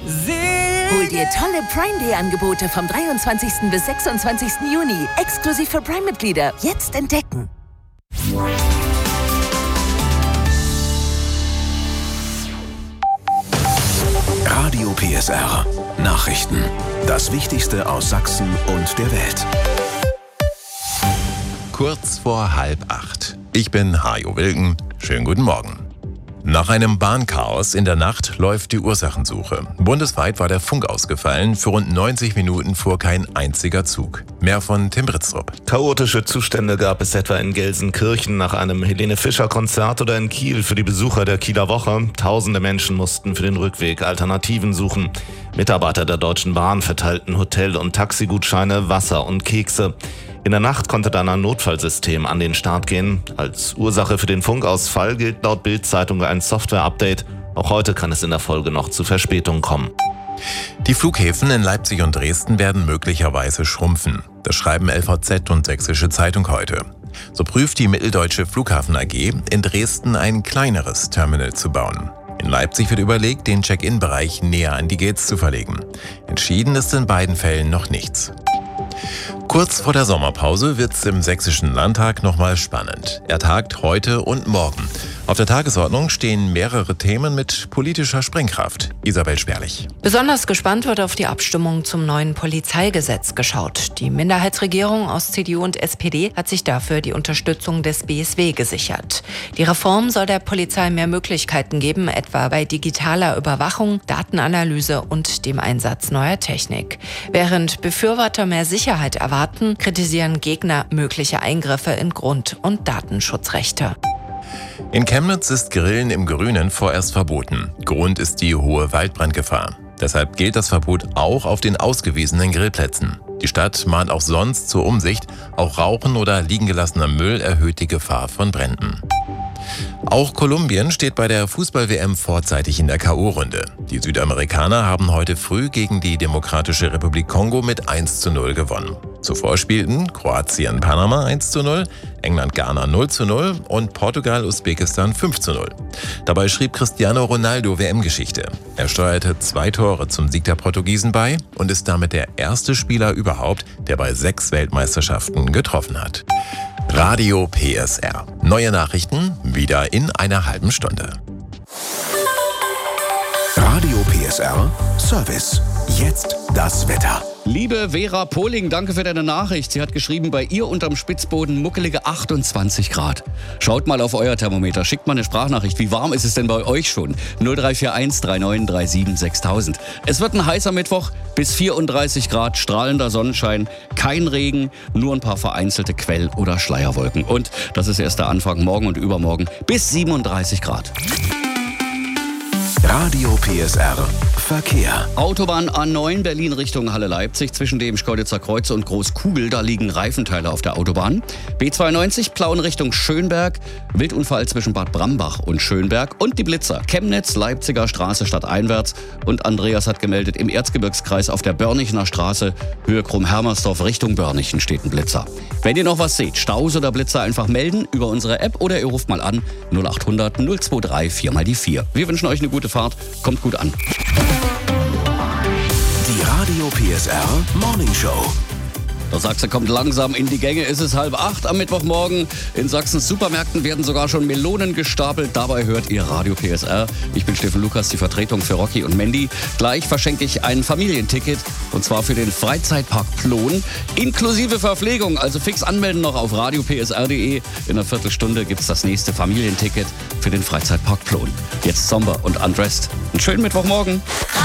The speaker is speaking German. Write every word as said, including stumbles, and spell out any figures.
Hol dir tolle Prime Day Angebote vom dreiundzwanzigsten bis sechsundzwanzigsten Juni. Exklusiv für Prime-Mitglieder. Jetzt entdecken. Radio P S R. Nachrichten. Das Wichtigste aus Sachsen und der Welt. Kurz vor halb acht. Ich bin Hajo Wilken. Schönen guten Morgen. Nach einem Bahnchaos in der Nacht läuft die Ursachensuche. Bundesweit war der Funk ausgefallen. Für rund neunzig Minuten fuhr kein einziger Zug. Mehr von Tim Britztrup. Chaotische Zustände gab es etwa in Gelsenkirchen nach einem Helene-Fischer-Konzert oder in Kiel für die Besucher der Kieler Woche. Tausende Menschen mussten für den Rückweg Alternativen suchen. Mitarbeiter der Deutschen Bahn verteilten Hotel- und Taxigutscheine, Wasser und Kekse. In der Nacht konnte dann ein Notfallsystem an den Start gehen. Als Ursache für den Funkausfall gilt laut Bild-Zeitung ein Software-Update. Auch heute kann es in der Folge noch zu Verspätungen kommen. Die Flughäfen in Leipzig und Dresden werden möglicherweise schrumpfen. Das schreiben L V Z und Sächsische Zeitung heute. So prüft die Mitteldeutsche Flughafen A G, in Dresden ein kleineres Terminal zu bauen. In Leipzig wird überlegt, den Check-in-Bereich näher an die Gates zu verlegen. Entschieden ist in beiden Fällen noch nichts. Kurz vor der Sommerpause wird's im Sächsischen Landtag nochmal spannend. Er tagt heute und morgen. Auf der Tagesordnung stehen mehrere Themen mit politischer Sprengkraft. Isabel Sperlich. Besonders gespannt wird auf die Abstimmung zum neuen Polizeigesetz geschaut. Die Minderheitsregierung aus C D U und S P D hat sich dafür die Unterstützung des B S W gesichert. Die Reform soll der Polizei mehr Möglichkeiten geben, etwa bei digitaler Überwachung, Datenanalyse und dem Einsatz neuer Technik. Während Befürworter mehr Sicherheit erwarten, kritisieren Gegner mögliche Eingriffe in Grund- und Datenschutzrechte. In Chemnitz ist Grillen im Grünen vorerst verboten. Grund ist die hohe Waldbrandgefahr. Deshalb gilt das Verbot auch auf den ausgewiesenen Grillplätzen. Die Stadt mahnt auch sonst zur Umsicht. Auch Rauchen oder liegen gelassener Müll erhöht die Gefahr von Bränden. Auch Kolumbien steht bei der Fußball-W M vorzeitig in der K O-Runde. Die Südamerikaner haben heute früh gegen die Demokratische Republik Kongo mit eins zu null gewonnen. Zuvor spielten Kroatien Panama eins zu null, England Ghana null zu null und Portugal Usbekistan fünf zu null. Dabei schrieb Cristiano Ronaldo W M-Geschichte. Er steuerte zwei Tore zum Sieg der Portugiesen bei und ist damit der erste Spieler überhaupt, der bei sechs Weltmeisterschaften getroffen hat. Radio P S R. Neue Nachrichten wieder in einer halben Stunde. Radio P S R Service. Jetzt das Wetter. Liebe Vera Pohling, danke für deine Nachricht. Sie hat geschrieben, bei ihr unterm Spitzboden muckelige achtundzwanzig Grad. Schaut mal auf euer Thermometer, schickt mal eine Sprachnachricht. Wie warm ist es denn bei euch schon? null drei vier eins drei neun drei sieben sechstausend. Es wird ein heißer Mittwoch, bis vierunddreißig Grad, strahlender Sonnenschein, kein Regen, nur ein paar vereinzelte Quell- oder Schleierwolken. Und das ist erst der Anfang, morgen und übermorgen bis siebenunddreißig Grad. Radio P S R Verkehr. Autobahn A neun Berlin Richtung Halle-Leipzig zwischen dem Schkeuditzer Kreuz und Großkugel. Da liegen Reifenteile auf der Autobahn. B zweiundneunzig Plauen Richtung Schönberg. Wildunfall zwischen Bad Brambach und Schönberg. Und die Blitzer. Chemnitz, Leipziger Straße stadteinwärts. Und Andreas hat gemeldet, im Erzgebirgskreis auf der Börnichener Straße, Höhe Krumm-Hermersdorf Richtung Börnichen steht ein Blitzer. Wenn ihr noch was seht, Staus oder Blitzer, einfach melden über unsere App oder ihr ruft mal an null acht hundert null zwei drei vier mal die vier. Wir wünschen euch eine gute Fahrt. Kommt gut an. Die Radio P S R Morning Show. Der Sachse kommt langsam in die Gänge. Es ist halb acht am Mittwochmorgen. In Sachsens Supermärkten werden sogar schon Melonen gestapelt. Dabei hört ihr Radio P S R. Ich bin Steffen Lukas, die Vertretung für Rocky und Mandy. Gleich verschenke ich ein Familienticket. Und zwar für den Freizeitpark Plon. Inklusive Verpflegung. Also fix anmelden noch auf radio p s r punkt d e. In einer Viertelstunde gibt es das nächste Familienticket für den Freizeitpark Plon. Jetzt Somber und Undressed. Einen schönen Mittwochmorgen.